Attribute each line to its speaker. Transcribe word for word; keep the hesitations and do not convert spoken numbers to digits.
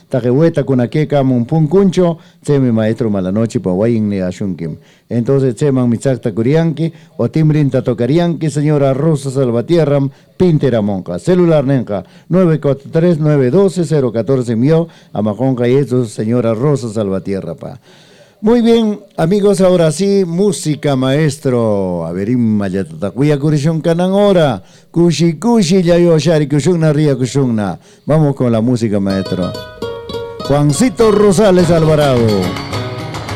Speaker 1: tajehueta kunaqueca munpunkuncho, se mi maestro malanoche pa wayin ni ashunkim. Entonces, Cheman Mitzakta Curianqui, o Timrinta Tocarianqui, señora Rosa Salvatierra, Pintera Monca. Celular Nenca, nueve cuatro tres, nueve uno dos, cero uno cuatro mío, Amajonca y eso, señora Rosa Salvatierra, pa. Muy bien, amigos, ahora sí, música, maestro. A ver, Mayatatakuya Kurishun Kanangora, Kushi Kushi, Yayo Shari Kushuna Ria Kushuna. Vamos con la música, maestro. Juancito Rosales Alvarado.